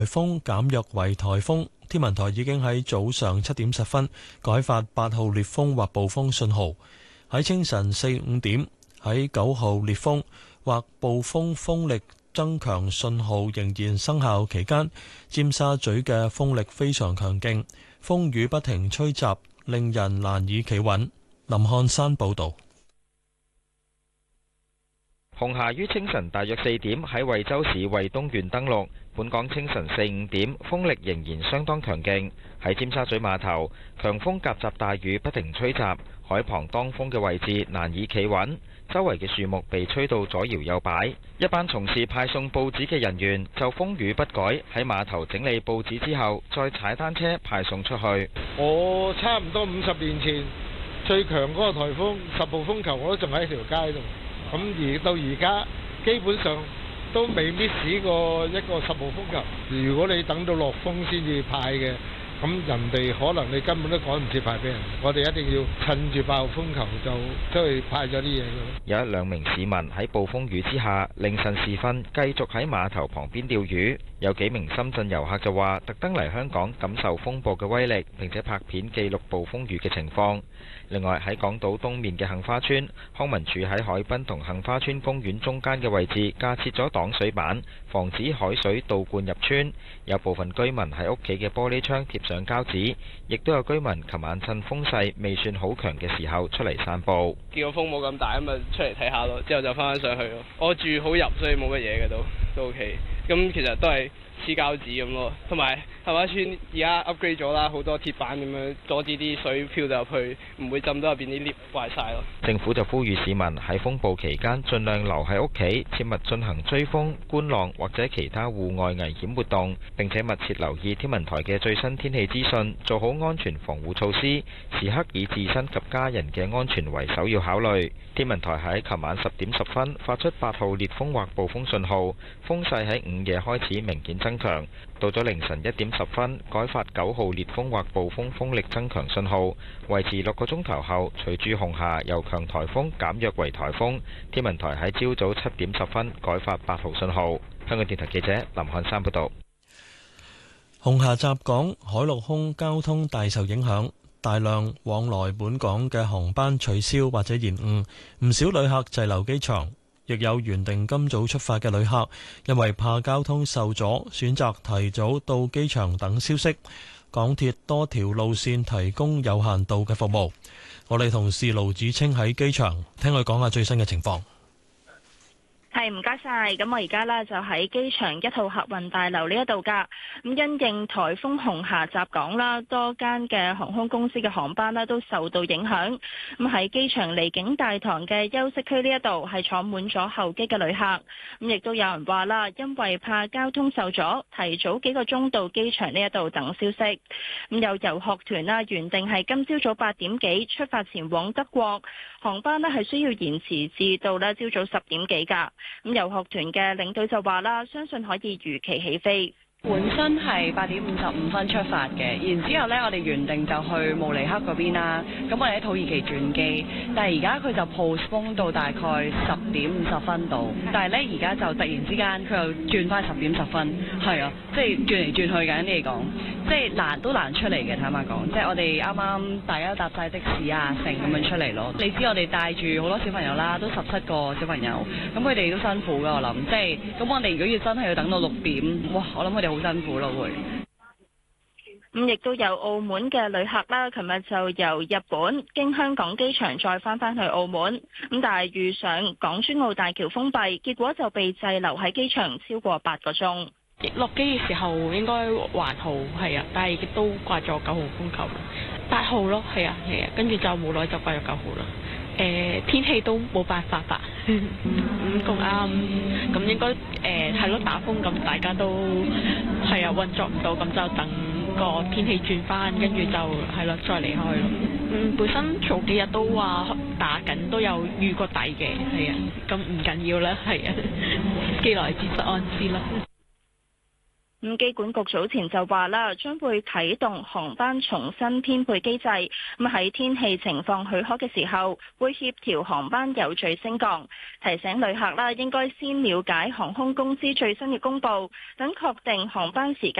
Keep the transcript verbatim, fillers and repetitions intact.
颱風減弱為颱風，天文台已經喺早上七點十分改發八號烈風或暴風信號。喺清晨四五點，喺九號烈風或暴風風力增強信號仍然生效期間，尖沙咀嘅風力非常強勁，風雨不停吹襲，令人難以企穩。林漢山報導。 紅霞於清晨大約四點喺惠州市惠東縣登陸，本港清晨四五點風力仍然相當強勁。喺尖沙咀碼頭，強風夾雜大雨不停吹襲，海旁當風嘅位置難以企穩，周圍嘅樹木被吹到左搖右擺。一班從事派送報紙嘅人員就風雨不改喺碼頭整理報紙之後，再踩單車派送出去。 我差唔多五十年前最強嗰個颱風十號風球，我都仲喺條街度。咁而到而家基本上都未 miss 過一個十號風球。如果你等到落風先至派嘅，咁人哋可能你根本都趕唔切派俾人。我哋一定要趁住八號風球就出去派咗啲嘢。 有一兩名市民喺暴風雨之下，凌晨時分繼續喺碼頭旁邊釣魚。有幾名深圳遊客就話，特登嚟香港感受風暴嘅威力，並且拍片記錄暴風雨嘅情況。另外喺港島東面嘅杏花村，康文署喺海濱同杏花村公園中間嘅位置架設咗擋水板，防止海水倒灌入村。有部分居民喺屋企嘅玻璃窗貼上膠紙，亦都有居民琴晚趁風勢未算好強嘅時候出嚟散步。 見個風冇咁大，咁咪出嚟睇下咯，之後就翻返上去咯。我住好入，所以冇乜嘢嘅都都 OK。咁其實都係黐膠紙咁咯，同埋杏花村而家 upgrade 咗啦，好多鐵板咁樣阻止啲水漂到入去，唔會浸到入邊啲 lift 壞晒咯。 政府就呼籲市民喺風暴期間盡量留喺屋企，切勿進行追風、觀浪或者其他戶外危險活動，並且密切留意天文台嘅最新天氣資訊，做好安全防護措施，時刻以自身及家人嘅安全為首要考慮。天文台喺琴晚十點十分發出八號烈風或暴風信號，風勢喺午夜開始明顯增強，到咗凌晨一點十分改發九號烈風或暴風風力增強信號，維持六個鐘頭後，隨住紅霞由強颱風減弱為颱風，天文台喺朝早七點十分改發八號信號。香港電台記者林漢山報道。 紅霞襲港，海陸空交通大受影響，大量往來本港嘅航班取消或者延誤，唔少旅客滯留機場。亦有原定今早出發嘅旅客，因為怕交通受阻，選擇提早到機場等消息。港鐵多條路線提供有限度嘅服務。我哋同事盧子清喺機場聽佢講下最新嘅情況。 係，唔該晒。咁我而家呢就喺機場一號客運大樓呢一度噶。咁因應颱風紅霞襲港啦，多間嘅航空公司嘅航班呢都受到影響。咁喺機場離境大堂嘅休息區呢一度係坐滿咗候機嘅旅客。咁亦都有人話啦，因為怕交通受阻，提早幾個鐘到機場呢一度等消息。咁有遊學團啦，原定係今朝早八點幾出發前往德國，航班呢係需要延遲至到呢朝早十點幾噶。咁遊學團嘅領隊就話啦，相信可以如期起飛。 本身係八點五十五分出發嘅，然之後呢，我哋原定就去慕尼黑嗰邊啦。咁我哋喺土耳其轉機，但係而家佢就 postpone 到大概十點五十分度。但係呢，而家就突然之間佢又轉翻十點十分，係啊，即係轉嚟轉去緊啲嚟講，即係難都難出嚟嘅。坦白講，即係我哋啱啱大家搭晒的士啊，成咁樣出嚟咯。你知我哋帶住好多小朋友啦，都十七個小朋友，咁佢哋都辛苦㗎。我諗，即係咁我哋如果要真係要等到六點，哇！我諗佢哋好辛苦咯，會。 咁亦都有澳門嘅旅客啦，琴日就由日本經香港機場再翻返去澳門，咁但係遇上港珠澳大橋封閉，結果就被滯留喺機場超過八個鐘。 落機嘅時候應該還好，係啊，但係亦都掛咗九號風球，八號咯，係啊係啊，跟住就冇耐就掛咗九號啦。誒、呃、天氣都冇辦法吧，咁咁啱，咁應該誒係咯打風，咁大家都係啊運作唔到，咁就等個天氣轉翻，跟住就係咯再離開咯。嗯，本身早幾日都話打緊，都有預過底嘅，係啊，咁唔緊要啦，係啊，既來之則安之啦。 咁機管局早前就話啦，將會啟動航班重新編配機制，咁喺天氣情況許可嘅時候，會協調航班有序升降，提醒旅客啦，應該先了解航空公司最新嘅公佈，等確定航班時間。